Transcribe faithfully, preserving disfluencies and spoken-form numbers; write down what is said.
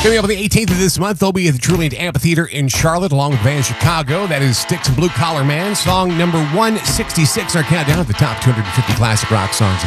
Coming up on the eighteenth of this month, they'll be at the Truliant Amphitheater in Charlotte, along with Van Chicago. That is Styx and Blue Collar Man, song number one sixty-six. Our countdown of the top two hundred fifty classic rock songs.